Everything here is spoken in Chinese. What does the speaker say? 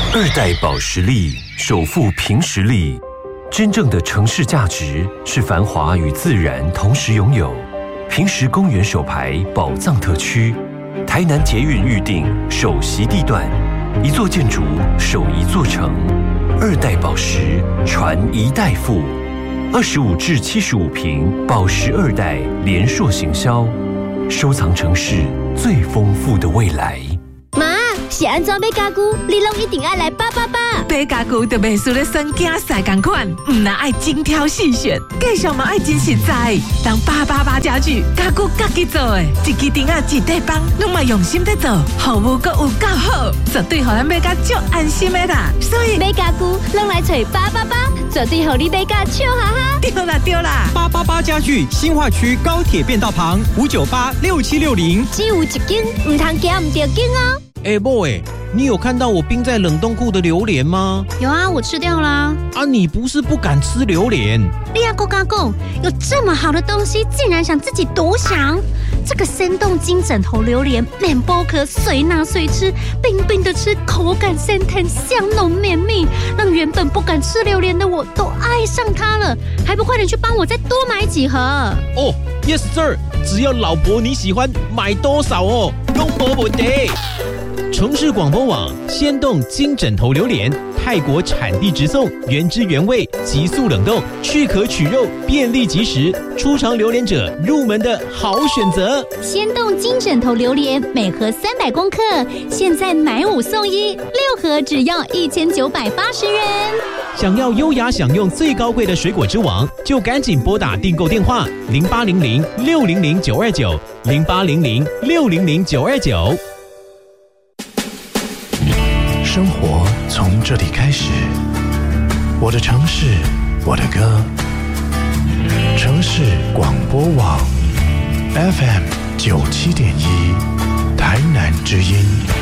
二代保时力首富凭实力，真正的城市价值是繁华与自然同时拥有。平实公园首排宝藏特区，台南捷运预定首席地段，一座建筑守一座城。二代宝石传一代富，25至75坪宝石二代联硕行销，收藏城市最丰富的未来。 妈，是安怎买家具，你拢一定要来888。 买家具就袂输咧选囝婿同款，唔那爱精挑细选，继续嘛爱真实在。当888家具，家具家己做的，一支钉仔一块板，拢嘛用心在做，服务阁有够好，绝对互咱买甲足安心的啦。所以买家具拢来找888，绝对互你买甲笑哈哈。 对啦 ，888家具新化区高铁便道旁5986760， 只有一间，唔通惊唔着间哦。 boy， 你有看到我冰在冷冻库的榴莲吗？ 有啊，我吃掉啦。 啊，你不是不敢吃榴莲？ 你阿公讲，有这么好的东西，竟然想自己独享？这个生动金枕头榴莲，面剥壳随拿随吃，冰冰的吃，口感鲜甜，香浓绵密，让原本不敢吃榴莲的我都爱上它了。还不快点去帮我再多买几盒？ 哦 ，Yes sir， 只要老婆你喜欢，买多少哦，都没问题。城市广播网鲜冻金枕头榴莲，泰国产地直送，原汁原味，急速冷冻，去壳取肉，便利即食，初尝榴莲者入门的好选择。 鲜冻金枕头榴莲每盒300公克，现在买5送1，6盒只要1980元。 想要优雅享用最高贵的水果之王，就赶紧拨打订购电话0800-600-929，0800-600-929。 生活从这里开始，我的城市，我的歌。城市广播网 FM97.1，台南之音。